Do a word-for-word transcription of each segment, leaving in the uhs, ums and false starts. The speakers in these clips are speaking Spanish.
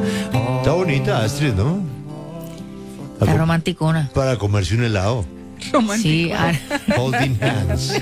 Está bonita Astrid, ¿no? La romanticona. Para comerse un helado. Sí, ah, Holding hands.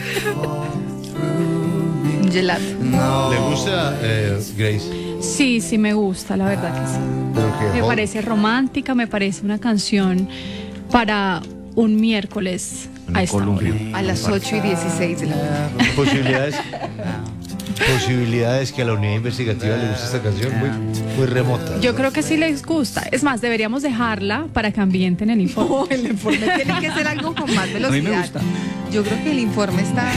gelato. ¿Le gusta, eh, Grace? Sí, sí me gusta, la verdad que sí. Pero que Me hold- parece romántica, me parece una canción para un miércoles a esta hora. A las ocho y dieciséis de la mañana. Posibilidades, posibilidades que a la unidad investigativa le guste esta canción muy, muy remotas. Yo creo que sí les gusta. Es más, deberíamos dejarla para que ambienten el informe. Oh, el informe tiene que ser algo con más velocidad. A mí me gusta. Yo creo que el informe está...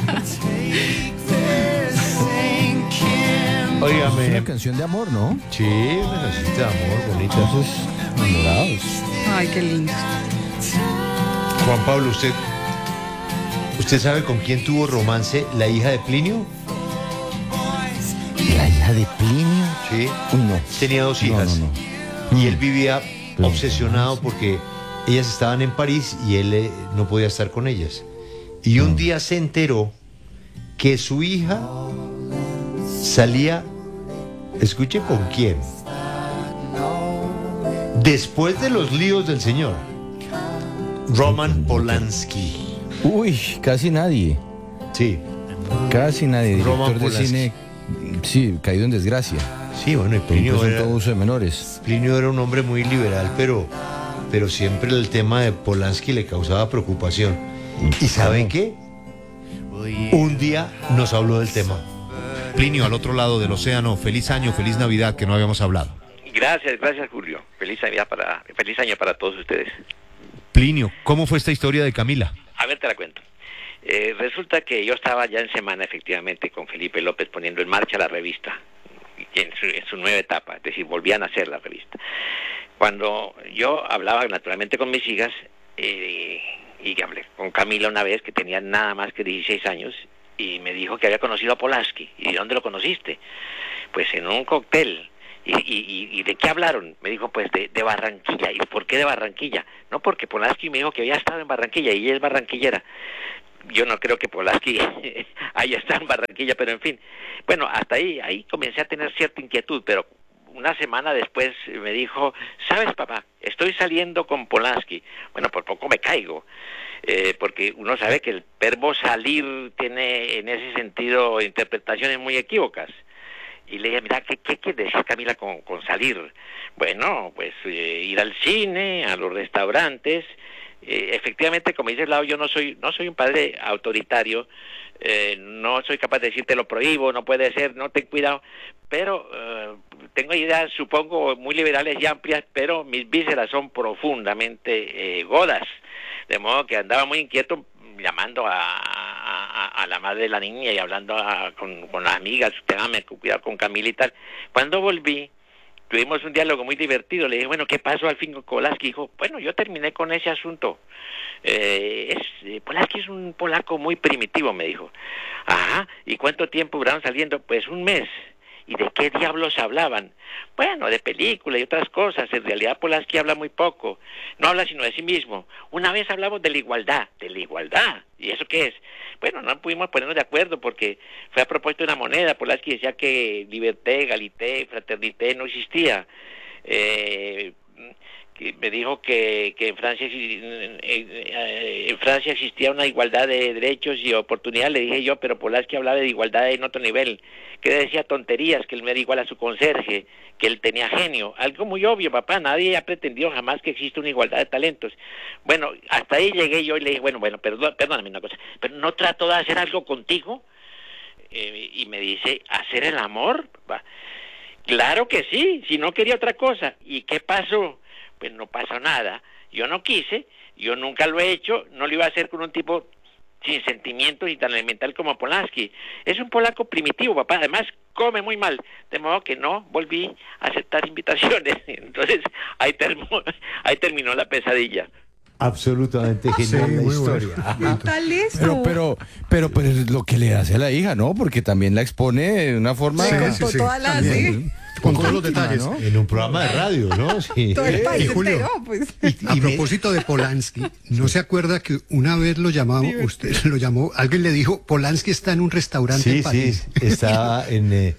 Es Óigame, una canción de amor, ¿no? sí, una canción de amor bonita. Entonces, enamorados. Ay, qué lindo. Juan Pablo, ¿usted, ¿usted sabe con quién tuvo romance la hija de Plinio? La hija de Plinio. Sí. Uy, no. Tenía dos No, hijas. no, no. Y él vivía Pero- obsesionado porque ellas estaban en París y él eh, no podía estar con ellas. Y un día se enteró que su hija salía, escuche con quién, después de los líos del señor, Roman Polanski. Uy, casi nadie. Sí, Casi nadie. Roman Director de Polanski. cine, sí, caído en desgracia. sí, bueno, y Por un Plinio presunto era, uso de menores. Plinio era un hombre muy liberal, pero, pero siempre el tema de Polanski le causaba preocupación. ¿Y saben qué? Un día nos habló del tema. Plinio, al otro lado del océano, feliz año, feliz Navidad, que no habíamos hablado. Gracias, gracias Julio. Feliz Navidad para, feliz año para todos ustedes. Plinio, ¿cómo fue esta historia de Camila? A ver, te la cuento. Eh, resulta que yo estaba ya en semana efectivamente con Felipe López poniendo en marcha la revista, en su, en su nueva etapa, es decir, volvían a hacer la revista. Cuando yo hablaba naturalmente con mis hijas, eh, y hablé con Camila una vez que tenía nada más que dieciséis años, y me dijo que había conocido a Polanski. ¿Y de dónde lo conociste? Pues en un cóctel. ¿Y, y, y de qué hablaron? Me dijo, pues de, de Barranquilla. ¿Y por qué de Barranquilla? No, porque Polanski me dijo que había estado en Barranquilla y ella es barranquillera. Yo no creo que Polanski haya estado en Barranquilla, pero en fin. Bueno, hasta ahí, ahí comencé a tener cierta inquietud, pero una semana después me dijo, ¿sabes, papá? Estoy saliendo con Polanski. Bueno, por poco me caigo, eh, porque uno sabe que el verbo salir tiene en ese sentido interpretaciones muy equívocas. Y le dije, mira, ¿qué, qué quiere decir Camila con, con salir? Bueno, pues eh, ir al cine, a los restaurantes. Eh, efectivamente, como dice Lau, yo no soy no soy un padre autoritario, eh, no soy capaz de decirte lo prohíbo, no puede ser, no ten cuidado, pero eh, tengo ideas, supongo, muy liberales y amplias, pero mis vísceras son profundamente eh, godas, de modo que andaba muy inquieto llamando a, a, a la madre de la niña y hablando a, con, con las amigas, téngame cuidado con Camila y tal. Cuando volví, tuvimos un diálogo muy divertido. Le dije, bueno, ¿qué pasó al fin con Polanski? Dijo, bueno, yo terminé con ese asunto. Eh, es, eh, Polanski es un polaco muy primitivo, me dijo. Ajá, ¿y cuánto tiempo duraron saliendo? Pues un mes. ¿Y de qué diablos hablaban? Bueno, de película y otras cosas. En realidad Polanski habla muy poco. No habla sino de sí mismo. Una vez hablamos de la igualdad. ¿De la igualdad? ¿Y eso qué es? Bueno, no pudimos ponernos de acuerdo porque fue a propósito de una moneda. Polanski decía que liberté, égalité, fraternité no existía. Eh... que me dijo que, que en Francia en Francia existía una igualdad de derechos y oportunidades. Le dije yo, pero Polanski hablaba de igualdad en otro nivel, que decía tonterías, que él me era igual a su conserje, que él tenía genio, algo muy obvio, papá. Nadie ha pretendido jamás que exista una igualdad de talentos. Bueno, hasta ahí llegué yo y le dije, bueno, bueno, perdón, perdóname una cosa, pero no trato de hacer algo contigo. Eh, y me dice, ¿hacer el amor? Va. Claro que sí, si no quería otra cosa. ¿Y qué pasó? Pues no pasó nada. Yo no quise, yo nunca lo he hecho, no lo iba a hacer con un tipo sin sentimientos y tan elemental como Polanski. Es un polaco primitivo, papá, además come muy mal, de modo que no volví a aceptar invitaciones. Entonces, ahí, termo, ahí terminó la pesadilla. Absolutamente genial Sí, la muy bueno. historia. ¿Qué tal esto? Pero, pero, pero, pero es lo que le hace a la hija, ¿no? Porque también la expone de una forma. Sí, Con sí, sí, todas las... también. Con todos los íntima, detalles. ¿no? En un programa de radio, ¿no? Sí. Todo el Eh, país y Julio, entero, pues. Y- A y me- propósito de Polanski, ¿no se acuerda que una vez lo llamamos, usted lo llamó, alguien le dijo, Polanski está en un restaurante Sí, en París? sí, está en, eh,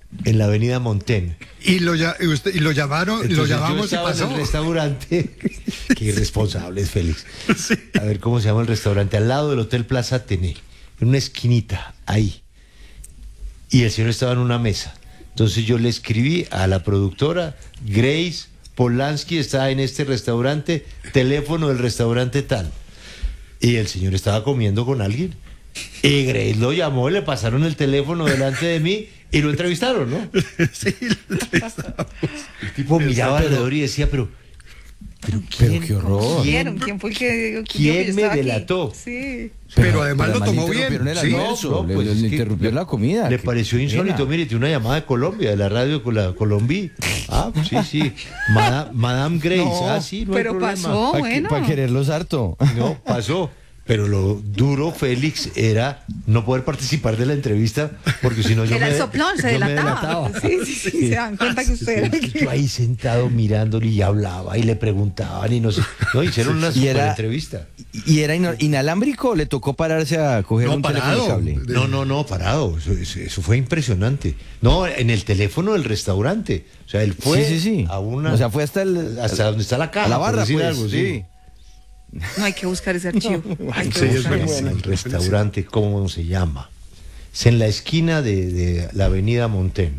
en la avenida Montaigne. Y lo, ya- y usted, y lo llamaron, y lo Entonces, yo llamamos y estaba en pasó. el restaurante. Qué irresponsable es Félix. A ver cómo se llama el restaurante. Al lado del Hotel Plaza Atene. En una esquinita, ahí. Y el señor estaba en una mesa. Entonces yo le escribí a la productora, Grace Polanski está en este restaurante, teléfono del restaurante tal. Y el señor estaba comiendo con alguien. Y Grace lo llamó, le pasaron el teléfono delante de mí y lo entrevistaron, ¿no? Sí, lo entrevistamos. El tipo miraba alrededor y decía, pero... Pero, Pero ¿quién- qué horror. ¿Quién? ¿Quién fue el que dijo que ¿Quién yo me estaba aquí? delató? Sí. Pero además lo además tomó le bien. interrumpieron el Sí. almuerzo, No, le- pues le, es que interrumpió la comida. Le qué pareció insólito. pena. Mire, tiene una llamada de Colombia, de la radio con la Colombí. Ah, sí, sí. Madame, Madame Grace. No, ah, sí, no hay pero problema. pasó. Pa' que- bueno. pa' quererlos harto. No, pasó. Pero lo duro, Félix, era no poder participar de la entrevista, porque si no yo Era me, el soplón, se yo me delataba. Sí, sí, sí, se dan cuenta que usted era el que- Yo ahí sentado mirándole y hablaba y le preguntaban y no sé. No, hicieron una Y super era- entrevista. ¿Y era ino- inalámbrico o le tocó pararse a coger No, un parado. teléfono cable? De- No, no, no, parado. Eso, eso- eso fue impresionante. No, en el teléfono del restaurante. O sea, él fue sí, sí, sí. a una. O sea, fue hasta el, hasta donde está la caja. a la por barra, decir pues, algo, sí. No hay que buscar ese archivo. Hay que Sí, es buscar verdad. ese. El restaurante, ¿cómo se llama? Es en la esquina de, de la avenida Montaigne.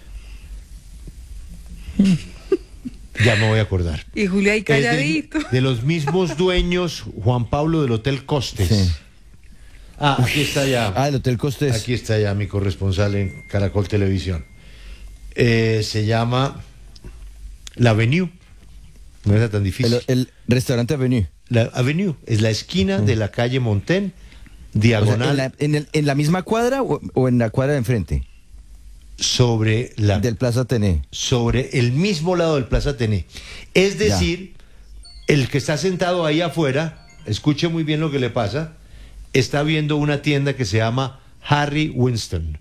Ya me voy a acordar. Y Julio ahí Es del- calladito. de, los mismos dueños, Juan Pablo del Hotel Costes. Sí. Ah, aquí está ya. Ah, el Hotel Costes. Aquí está ya mi corresponsal en Caracol Televisión. Eh, se llama La Avenue. No era tan difícil. el, el restaurante Avenue. La Avenue es la esquina de la calle Montaigne, O sea, diagonal ¿en, la, en, el- en la misma cuadra o, o en la cuadra de enfrente? sobre la Del Plaza Ateneo. sobre el mismo lado del Plaza Atene. Es decir, el que está sentado ahí afuera, escuche muy bien lo que le pasa, está viendo una tienda que se llama Harry Winston.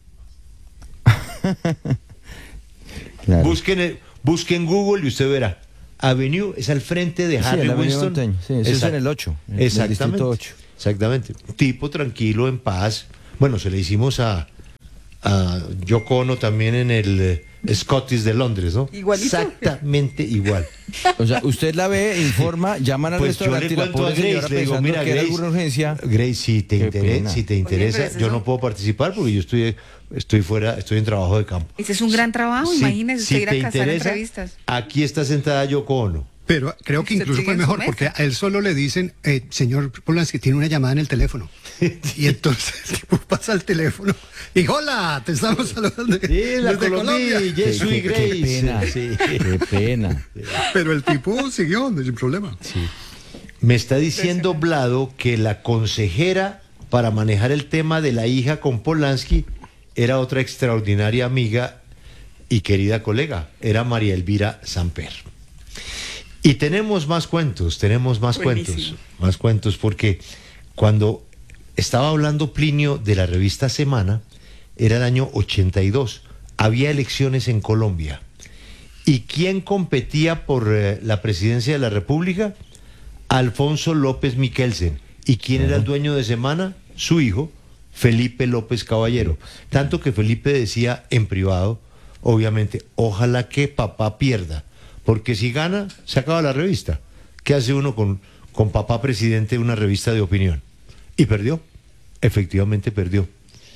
Claro. Busquen, el- busquen Google y usted verá. Avenue es al frente de Sí, Harry en la Avenida Winston. Montaigne. Sí, eso es Exact- en el ocho, en el Exactamente. distrito ocho. Exactamente. Un tipo tranquilo, en paz. Bueno, se le hicimos a, a Yoko Ono también en el eh, Scottish de Londres, ¿no? Igualito. Exactamente igual. O sea, usted la ve, informa, llaman al Pues yo restaurante le y la cuento a pobre Grace, señora le digo, pensando mira, que era Grace, alguna urgencia. Grace, si te, Qué interesa, pena. si te Oye, interesa, pero es yo eso. no puedo participar porque yo estoy, estoy fuera, estoy en trabajo de campo. Ese es un gran trabajo, Si- imagínese si usted ir te a cazar interesa, entrevistas. aquí está sentada Yoko Ono. Pero creo que Usted incluso sigue fue en su mejor mesa. porque a él solo le dicen, eh, señor Polanski, tiene una llamada en el teléfono. Y entonces el tipo pasa al teléfono y hola, te estamos saludando Sí, la desde Colombia, Colombia. yes, Qué- y qué- Grace. Qué pena, Sí. qué pena. Pero el tipo siguió, sin problema. Me está diciendo Blado que la consejera para manejar el tema de la hija con Polanski era otra extraordinaria amiga y querida colega, era María Elvira Samper. Y tenemos más cuentos, tenemos más Buenísimo. cuentos, más cuentos, porque cuando estaba hablando Plinio de la revista Semana, era el año ochenta y dos, había elecciones en Colombia. ¿Y quién competía por eh, la presidencia de la República? Alfonso López Miquelsen. ¿Y quién era el dueño de Semana? Su hijo, Felipe López Caballero. Tanto que Felipe decía en privado, obviamente, ojalá que papá pierda, porque si gana, se acaba la revista. ¿Qué hace uno con, con papá presidente de una revista de opinión? Y perdió, efectivamente perdió.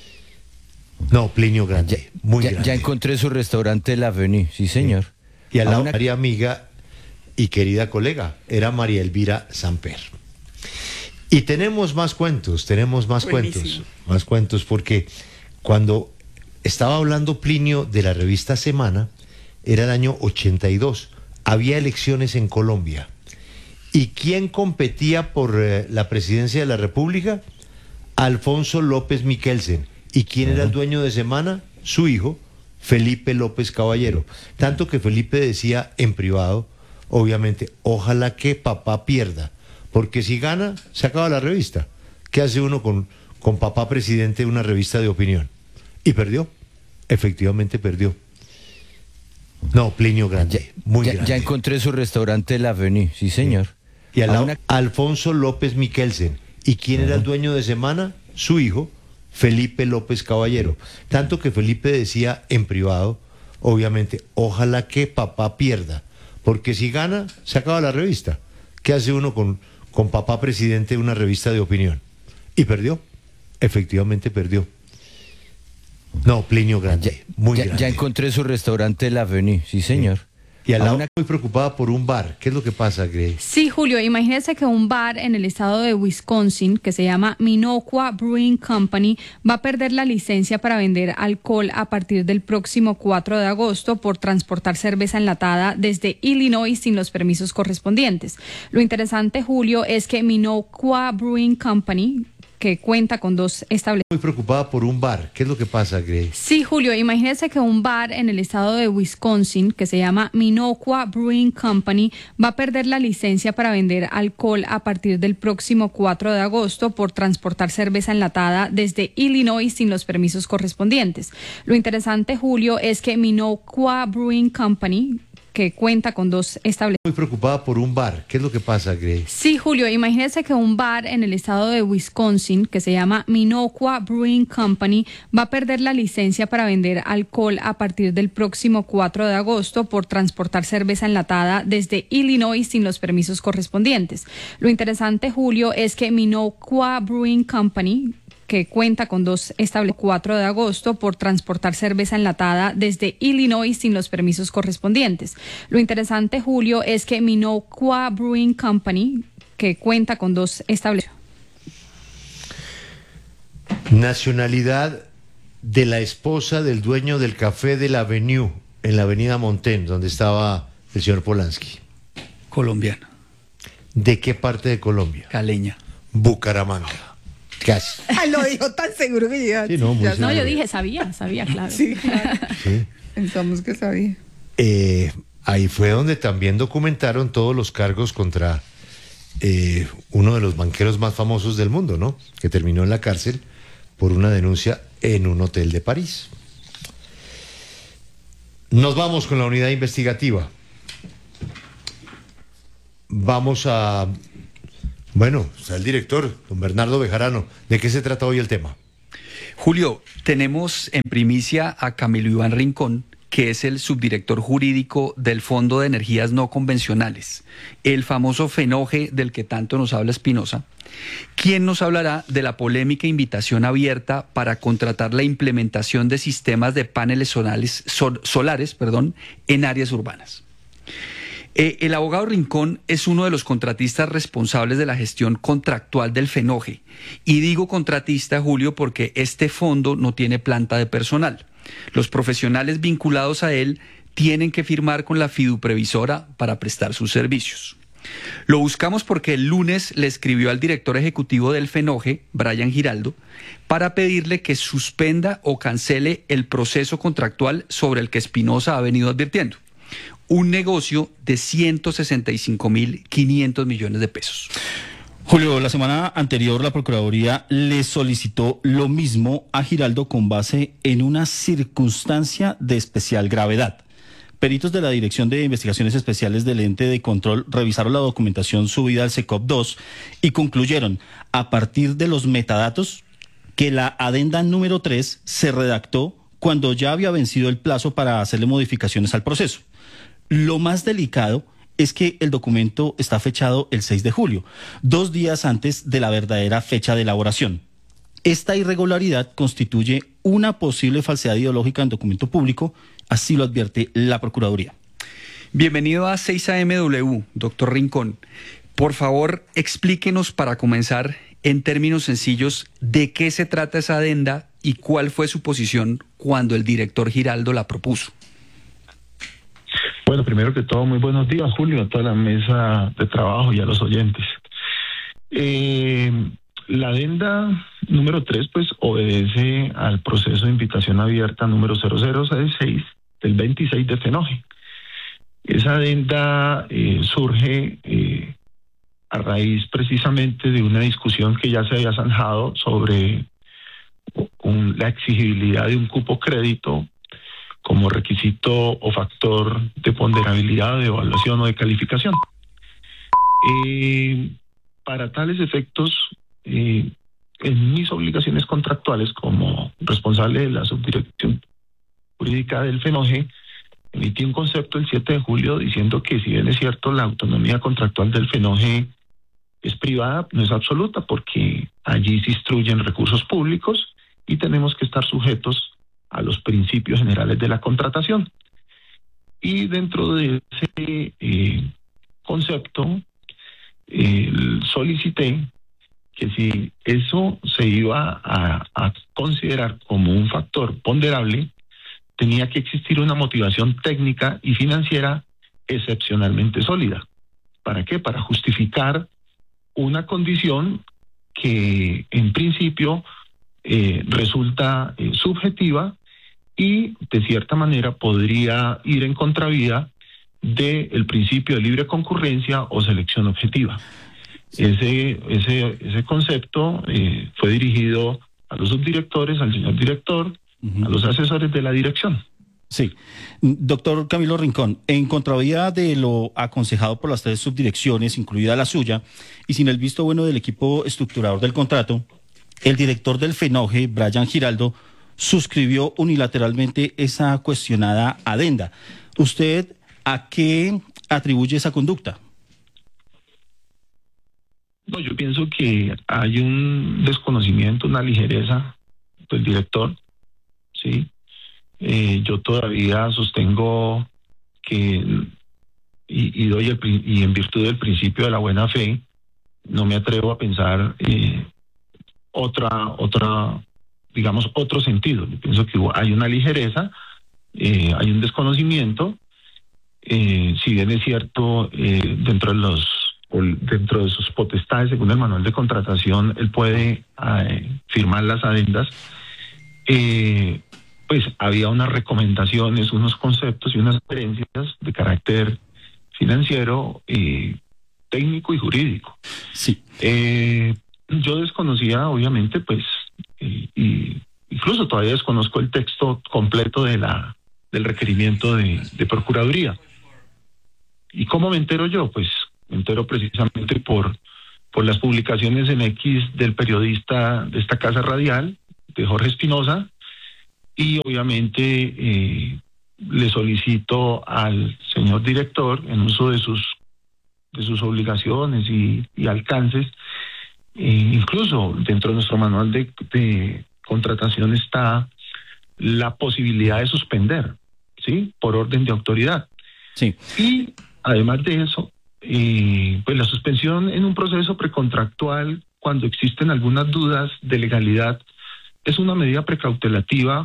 No, Plinio Grande, muy ya, grande. ya encontré su restaurante La Avenue, sí señor. Y al A lado una- María amiga y querida colega, era María Elvira Samper. Y tenemos más cuentos, tenemos más Buenísimo. cuentos, más cuentos, porque cuando estaba hablando Plinio de la revista Semana, era el año ochenta y dos, había elecciones en Colombia. ¿Y quién competía por eh, la presidencia de la República? Alfonso López Miquelsen. ¿Y quién era el dueño de Semana? Su hijo, Felipe López Caballero. Tanto que Felipe decía en privado, obviamente, ojalá que papá pierda, porque si gana, se acaba la revista. ¿Qué hace uno con, con papá presidente de una revista de opinión? Y perdió, efectivamente perdió. No, Plinio Grande, muy ya, grande. ya encontré su restaurante La Avenue, sí señor. Y al A lado, una- Alfonso López Miquelsen. ¿Y quién era el dueño de Semana? Su hijo, Felipe López Caballero. Tanto que Felipe decía en privado, obviamente, ojalá que papá pierda, porque si gana, se acaba la revista. ¿Qué hace uno con, con papá presidente de una revista de opinión? Y perdió, efectivamente perdió. No, Plinio grande, muy ya, grande. ya encontré su restaurante La Avenue, sí señor. Sí. Y al lado una... muy preocupada por un bar. ¿Qué es lo que pasa, Grey? Sí, Julio, imagínese que un bar en el estado de Wisconsin, que se llama Minocqua Brewing Company, va a perder la licencia para vender alcohol a partir del próximo cuatro de agosto por transportar cerveza enlatada desde Illinois sin los permisos correspondientes. Lo interesante, Julio, es que Minocqua Brewing Company, que cuenta con dos establecimientos. Muy preocupada por un bar. ¿Qué es lo que pasa, Grey? Sí, Julio, imagínese que un bar en el estado de Wisconsin, que se llama Minocqua Brewing Company, va a perder la licencia para vender alcohol a partir del próximo cuatro de agosto por transportar cerveza enlatada desde Illinois sin los permisos correspondientes. Lo interesante, Julio, es que Minocqua Brewing Company, que cuenta con dos establecimientos. Muy preocupada por un bar. ¿Qué es lo que pasa, Grey? Sí, Julio, imagínese que un bar en el estado de Wisconsin, que se llama Minocqua Brewing Company, va a perder la licencia para vender alcohol a partir del próximo cuatro de agosto por transportar cerveza enlatada desde Illinois sin los permisos correspondientes. Lo interesante, Julio, es que Minocqua Brewing Company, que cuenta con dos establecimientos, cuatro de agosto por transportar cerveza enlatada desde Illinois sin los permisos correspondientes. Lo interesante, Julio, es que Minocqua Brewing Company, que cuenta con dos establecimientos. Nacionalidad de la esposa del dueño del café de la Avenue, en la avenida Montaigne, donde estaba el señor Polanski. Colombiana. ¿De qué parte de Colombia? Caleña. Bucaramanga. Casi. Ay, lo dijo tan seguro que ya. Sí, no, muy ya seguro. No, yo dije, sabía, sabía, claro. Sí, claro. Sí. Pensamos que sabía. Eh, ahí fue donde también documentaron todos los cargos contra eh, uno de los banqueros más famosos del mundo, ¿no? Que terminó en la cárcel por una denuncia en un hotel de París. Nos vamos con la unidad investigativa. Vamos a... Bueno, está el director, don Bernardo Bejarano. ¿De qué se trata hoy el tema? Julio, tenemos en primicia a Camilo Iván Rincón, que es el subdirector jurídico del Fondo de Energías No Convencionales, el famoso FENOGE del que tanto nos habla Espinosa, quien nos hablará de la polémica invitación abierta para contratar la implementación de sistemas de paneles solares, sol, solares perdón, en áreas urbanas. Eh, el abogado Rincón es uno de los contratistas responsables de la gestión contractual del FENOGE. Y digo contratista, Julio, porque este fondo no tiene planta de personal. Los profesionales vinculados a él tienen que firmar con la fiduprevisora para prestar sus servicios. Lo buscamos porque el lunes le escribió al director ejecutivo del FENOGE, Brian Giraldo, para pedirle que suspenda o cancele el proceso contractual sobre el que Espinosa ha venido advirtiendo. Un negocio de ciento sesenta y cinco mil quinientos millones de pesos. Julio, la semana anterior la Procuraduría le solicitó lo mismo a Giraldo con base en una circunstancia de especial gravedad. Peritos de la Dirección de Investigaciones Especiales del Ente de Control revisaron la documentación subida al SECOP dos y concluyeron, a partir de los metadatos, que la adenda número tres se redactó cuando ya había vencido el plazo para hacerle modificaciones al proceso. Lo más delicado es que el documento está fechado el seis de julio, dos días antes de la verdadera fecha de elaboración. Esta irregularidad constituye una posible falsedad ideológica en documento público, así lo advierte la Procuraduría. Bienvenido a seis A M W, doctor Rincón. Por favor, explíquenos para comenzar, en términos sencillos, de qué se trata esa adenda y cuál fue su posición cuando el director Giraldo la propuso. Bueno, primero que todo, muy buenos días, Julio, a toda la mesa de trabajo y a los oyentes. Eh, la adenda número tres, pues, obedece al proceso de invitación abierta número cero cero seis del veintiséis de FENOGE. Esa adenda eh, surge eh, a raíz precisamente de una discusión que ya se había zanjado sobre un, la exigibilidad de un cupo crédito como requisito o factor de ponderabilidad, de evaluación o de calificación. Eh, para tales efectos, eh, en mis obligaciones contractuales como responsable de la subdirección jurídica del FENOGE, emití un concepto el siete de julio diciendo que, si bien es cierto, la autonomía contractual del FENOGE es privada, no es absoluta, porque allí se instruyen recursos públicos y tenemos que estar sujetos a los principios generales de la contratación. Y dentro de ese eh, concepto, eh, solicité que si eso se iba a, a considerar como un factor ponderable, tenía que existir una motivación técnica y financiera excepcionalmente sólida. ¿Para qué? Para justificar una condición que en principio eh, resulta eh, subjetiva y de cierta manera podría ir en contravía del principio de libre concurrencia o selección objetiva. Ese, ese, ese concepto eh, fue dirigido a los subdirectores, al señor director, uh-huh. a los asesores de la dirección. Sí. Doctor Camilo Rincón, en contravía de lo aconsejado por las tres subdirecciones, incluida la suya, y sin el visto bueno del equipo estructurador del contrato, el director del FENOGE, Brian Giraldo, suscribió unilateralmente esa cuestionada adenda. ¿Usted a qué atribuye esa conducta? No, yo pienso que hay un desconocimiento, una ligereza del director, ¿sí? Eh, yo todavía sostengo que, y, y, doy el, y en virtud del principio de la buena fe, no me atrevo a pensar eh, otra, otra, digamos, otro sentido. Yo pienso que hay una ligereza, eh, hay un desconocimiento, eh, si bien es cierto, eh, dentro de los dentro de sus potestades, según el manual de contratación, él puede eh, firmar las adendas, eh, pues había unas recomendaciones, unos conceptos y unas sugerencias de carácter financiero, eh, técnico y jurídico. Sí. Eh, yo desconocía, obviamente, pues, eh, y incluso todavía desconozco el texto completo de la del requerimiento de, de Procuraduría. ¿Y cómo me entero yo? Pues me entero precisamente por, por las publicaciones en X del periodista de esta casa radial, de Jorge Espinosa, y obviamente eh, le solicito al señor director, en uso de sus de sus obligaciones y, y alcances, eh, incluso dentro de nuestro manual de, de contratación está la posibilidad de suspender, ¿sí? Por orden de autoridad. Sí. Y además de eso, eh, pues la suspensión en un proceso precontractual, cuando existen algunas dudas de legalidad, es una medida precautelativa